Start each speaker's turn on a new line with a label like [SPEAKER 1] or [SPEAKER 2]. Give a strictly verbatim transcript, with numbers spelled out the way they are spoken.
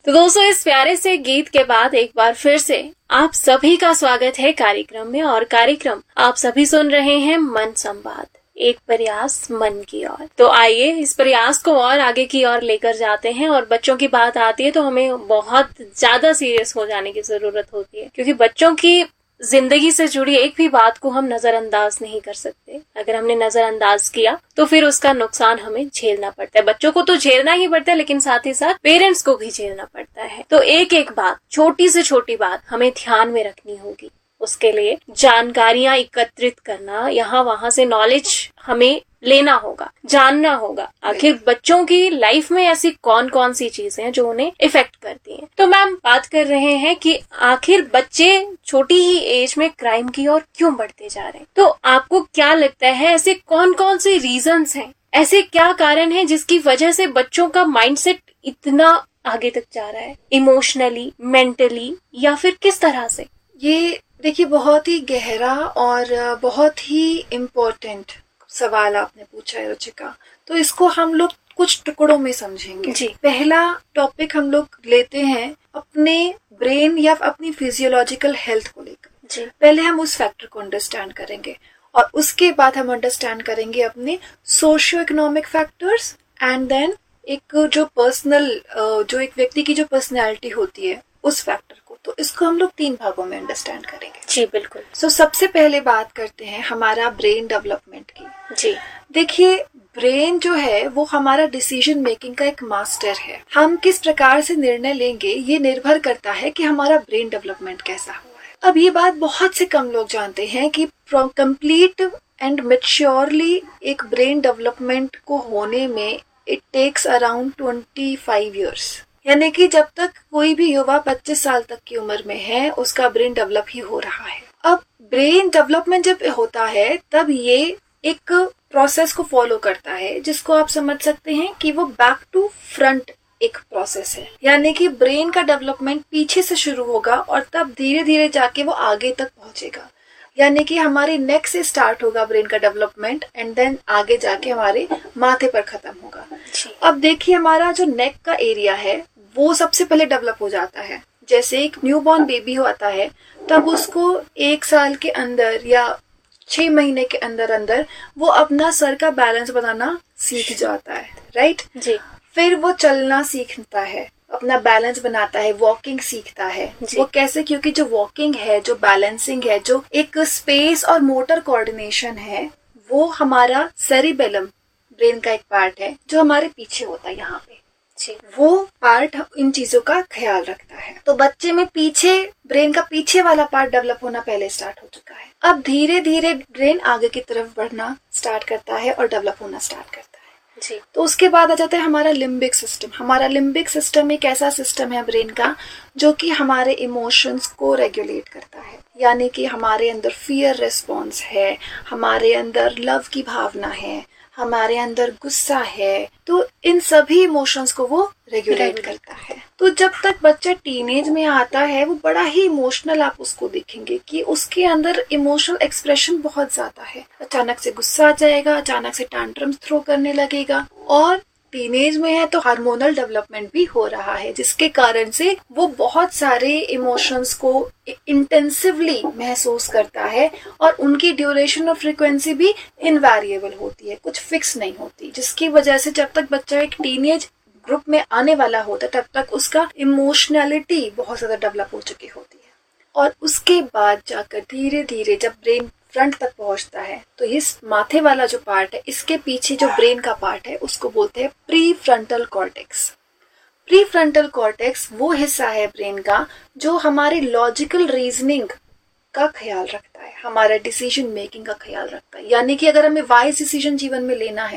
[SPEAKER 1] तो दोस्तों, इस प्यारे से गीत के बाद एक बार फिर से आप सभी का स्वागत है कार्यक्रम में। और कार्यक्रम आप सभी सुन रहे हैं मन संवाद, एक प्रयास मन की ओर। तो आइए इस प्रयास को और आगे की ओर लेकर जाते हैं। और बच्चों की बात आती है तो हमें बहुत ज्यादा सीरियस हो जाने की जरूरत होती है, क्योंकि बच्चों की जिंदगी से जुड़ी एक भी बात को हम नजरअंदाज नहीं कर सकते। अगर हमने नजरअंदाज किया तो फिर उसका नुकसान हमें झेलना पड़ता है। बच्चों को तो झेलना ही पड़ता है, लेकिन साथ ही साथ पेरेंट्स को भी झेलना पड़ता है। तो एक एक बात, छोटी से छोटी बात हमें ध्यान में रखनी होगी। उसके लिए जानकारियां एकत्रित करना, यहाँ वहां से नॉलेज हमें लेना होगा, जानना होगा आखिर बच्चों की लाइफ में ऐसी कौन कौन सी चीजें हैं जो उन्हें इफेक्ट करती हैं। तो मैम बात कर रहे हैं कि आखिर बच्चे छोटी ही एज में क्राइम की ओर क्यों बढ़ते जा रहे हैं। तो आपको क्या लगता है, ऐसे कौन कौन से रीजंस हैं, ऐसे क्या कारण हैं जिसकी वजह से बच्चों का माइंडसेट इतना आगे तक जा रहा है, इमोशनली, मेंटली, या फिर किस तरह से?
[SPEAKER 2] ये देखिए, बहुत ही गहरा और बहुत ही इम्पोर्टेंट सवाल आपने पूछा है रुचिका। तो इसको हम लोग कुछ टुकड़ों में समझेंगे जी। पहला टॉपिक हम लोग लेते हैं अपने ब्रेन या अपनी फिजियोलॉजिकल हेल्थ को लेकर जी। पहले हम उस फैक्टर को अंडरस्टैंड करेंगे और उसके बाद हम अंडरस्टैंड करेंगे अपने socio economic factors and then एक जो पर्सनल जो एक व्यक्ति की जो पर्सनैलिटी होती है उस फैक्टर को। तो इसको हम लोग तीन भागों में अंडरस्टैंड करेंगे
[SPEAKER 1] जी। बिल्कुल।
[SPEAKER 2] सो so, सबसे पहले बात करते हैं हमारा ब्रेन डेवलपमेंट की
[SPEAKER 1] जी।
[SPEAKER 2] देखिए, ब्रेन जो है वो हमारा डिसीजन मेकिंग का एक मास्टर है। हम किस प्रकार से निर्णय लेंगे ये निर्भर करता है कि हमारा ब्रेन डेवलपमेंट कैसा हुआ है। अब ये बात बहुत से कम लोग जानते हैं कि कंप्लीट एंड मैच्योरली एक ब्रेन डेवलपमेंट को होने में it takes around twenty five years, यानी कि जब तक कोई भी युवा पच्चीस साल तक की उम्र में है उसका ब्रेन डेवलप ही हो रहा है। अब ब्रेन डेवलपमेंट जब होता है तब ये एक प्रोसेस को फॉलो करता है जिसको आप समझ सकते हैं कि वो बैक टू फ्रंट एक प्रोसेस है, यानी कि ब्रेन का डेवलपमेंट पीछे से शुरू होगा और तब धीरे धीरे जाके वो आगे तक पहुंचेगा। यानी कि हमारे नेक से स्टार्ट होगा ब्रेन का डेवलपमेंट एंड देन आगे जाके हमारे माथे पर खत्म होगा। अब देखिए, हमारा जो नेक का एरिया है वो सबसे पहले डेवलप हो जाता है। जैसे एक न्यूबॉर्न बेबी होता है तब उसको एक साल के अंदर या छह महीने के अंदर अंदर वो अपना सर का बैलेंस बनाना सीख जाता है, राइट जी। फिर वो चलना सीखता है, अपना बैलेंस बनाता है, वॉकिंग सीखता है। वो कैसे? क्योंकि जो वॉकिंग है, जो बैलेंसिंग है, जो एक स्पेस और मोटर कोऑर्डिनेशन है, वो हमारा सेरिबेलम ब्रेन का एक पार्ट है जो हमारे पीछे होता है यहाँ पे जी। वो पार्ट इन चीजों का ख्याल रखता है। तो बच्चे में पीछे ब्रेन का पीछे वाला पार्ट डेवलप होना पहले स्टार्ट हो चुका है। अब धीरे धीरे ब्रेन आगे की तरफ बढ़ना स्टार्ट करता है और डेवलप होना स्टार्ट करता है जी। तो उसके बाद आ जाता है हमारा लिम्बिक सिस्टम। हमारा लिम्बिक सिस्टम एक ऐसा सिस्टम है ब्रेन का जो कि हमारे इमोशंस को रेगुलेट करता है, यानी कि हमारे अंदर फियर रिस्पॉन्स है, हमारे अंदर लव की भावना है, हमारे अंदर गुस्सा है। तो इन सभी इमोशंस को वो रेगुलेट करता है। तो जब तक बच्चा टीनेज में आता है वो बड़ा ही इमोशनल आप उसको देखेंगे कि उसके अंदर इमोशनल एक्सप्रेशन बहुत ज्यादा है। अचानक से गुस्सा आ जाएगा, अचानक से टैंट्रम्स थ्रो करने लगेगा। और टीनेज में है तो हार्मोनल डेवलपमेंट भी हो रहा है, जिसके कारण से वो बहुत सारे इमोशंस को इंटेंसिवली महसूस करता है और उनकी ड्यूरेशन और फ्रीक्वेंसी भी इनवेरिएबल होती है, कुछ फिक्स नहीं होती, जिसकी वजह से जब तक बच्चा एक टीनेज ग्रुप में आने वाला होता है तब तक उसका इमोशनैलिटी बहुत ज्यादा डेवलप हो चुकी होती है। और उसके बाद जाकर धीरे धीरे जब ब्रेन फ्रंट तक पहुंचता है तो इस माथे वाला जो पार्ट है, इसके पीछे जो ब्रेन का पार्ट है उसको बोलते हैं pre frontal cortex. Pre frontal cortex वो हिस्सा है ब्रेन का जो हमारे लॉजिकल रीजनिंग का ख्याल रखता है, हमारा डिसीजन मेकिंग का ख्याल रखता है। यानी कि अगर हमें वाइज डिसीजन जीवन में लेना है